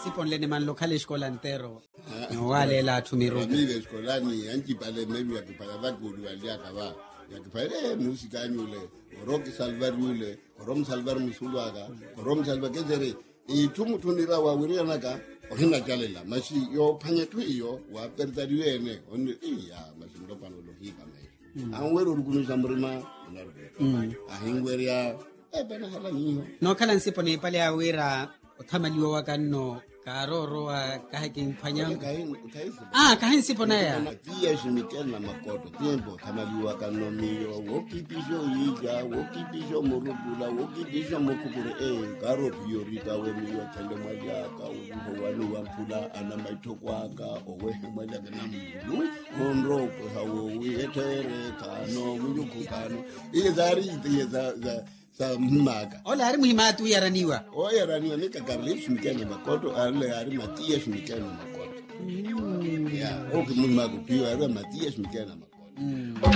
sipon le man local escola entero wale la tumiru mimi eskolani anji pale mimi akipala vagudu aliaka ba yakipale musika nyule rock salvar yule rom salvar musulwaga rom salvar gezere itumu tunira wa wiria naka ohina jalela mashi yo panyetu iyo wa perdariwene oni iya mashi ndo pano lo hipa mai anwero rukunisha mrima ahingweria bana hala niyo no kala nsipo ni pale awira uthamaliwa wakanno karoro wa kahakin phanyang kahin sipo na ya tia shimikena makoto tiempo thamaliwa kanno miyo wokipisho yiga wokipisho morubula wokipisho mokupure karo priorita we miyo tele mwajaka uwanu wampula ana maitokwaka owe mwajaka namulu onro ko hawo wietere kano mujukukano izari za maga ola hari muhimatu yaraniwa yaraniwa nika garlips mikene makoto ale hari matias mikene makoto ya oke muhimago pio hari matias mikene makoto